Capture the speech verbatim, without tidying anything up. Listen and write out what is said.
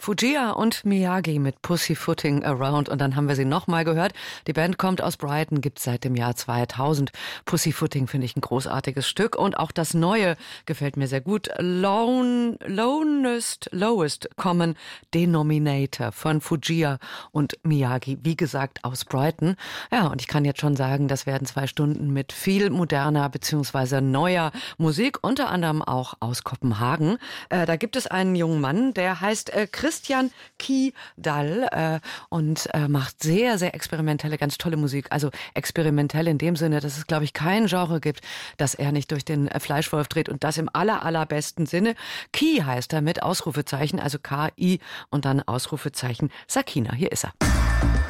Fujia und Miyagi mit Pussyfooting Around. Und dann haben wir sie nochmal gehört. Die Band kommt aus Brighton, gibt es seit dem Jahr zweitausend. Pussyfooting finde ich ein großartiges Stück. Und auch das Neue gefällt mir sehr gut. Lone, Lowest, Lowest Common Denominator von Fujia und Miyagi. Wie gesagt, aus Brighton. Ja, und ich kann jetzt schon sagen, das werden zwei Stunden mit viel moderner bzw. neuer Musik, unter anderem auch aus Kopenhagen. Äh, da gibt es einen jungen Mann, der heißt äh, Christian Kidal äh, und äh, macht sehr, sehr experimentelle, ganz tolle Musik. Also experimentell in dem Sinne, dass es, glaube ich, kein Genre gibt, das er nicht durch den äh, Fleischwolf dreht, und das im aller, allerbesten Sinne. Ki heißt er mit Ausrufezeichen, also K I und dann Ausrufezeichen Sakina. Hier ist er.